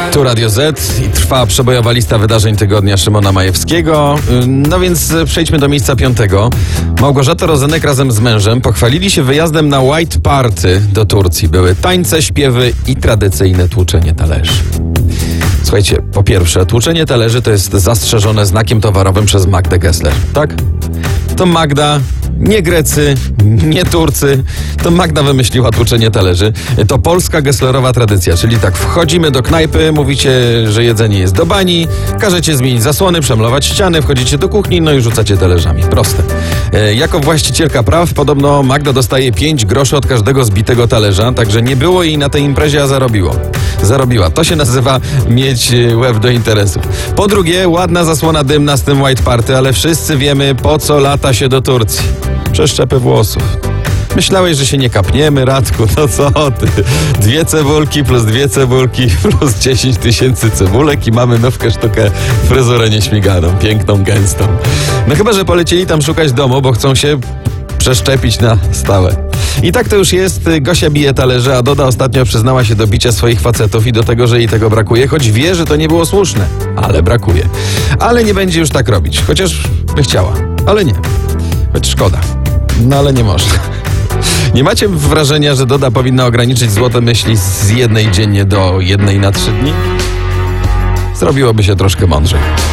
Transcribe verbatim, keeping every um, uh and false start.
Tu Radio Z i trwa przebojowa lista wydarzeń tygodnia Szymona Majewskiego. No więc przejdźmy do miejsca piątego. Małgorzata Rozenek razem z mężem pochwalili się wyjazdem na White Party do Turcji. Były tańce, śpiewy i tradycyjne tłuczenie talerzy. Słuchajcie, po pierwsze, tłuczenie talerzy to jest zastrzeżone znakiem towarowym przez Magdę Gessler, tak? To Magda, nie Grecy, nie Turcy, to Magda wymyśliła tłuczenie talerzy. To polska Gesslerowa tradycja, czyli tak, wchodzimy do knajpy, mówicie, że jedzenie jest do bani, każecie zmienić zasłony, przemalować ściany, wchodzicie do kuchni, no i rzucacie talerzami. Proste. E, jako właścicielka praw podobno Magda dostaje pięć groszy od każdego zbitego talerza, także nie było jej na tej imprezie, a zarobiło. Zarobiła. To się nazywa mieć łeb do interesów. Po drugie, ładna zasłona dymna z tym White Party, ale wszyscy wiemy, po co lata się do Turcji. Przeszczepy włosów. Myślałeś, że się nie kapniemy, Radku? No co ty? Dwie cebulki plus dwie cebulki plus dziesięć tysięcy cebulek i mamy nowkę sztukę fryzurę nieśmiganą, piękną, gęstą. No chyba, że polecieli tam szukać domu, bo chcą się przeszczepić na stałe. I tak to już jest. Gosia bije talerze, a Doda ostatnio przyznała się do bicia swoich facetów i do tego, że jej tego brakuje, choć wie, że to nie było słuszne. Ale brakuje. Ale nie będzie już tak robić. Chociaż by chciała. Ale nie. Choć szkoda. No ale nie można. Nie macie wrażenia, że Doda powinna ograniczyć złote myśli z jednej dziennie do jednej na trzy dni? Zrobiłoby się troszkę mądrzej.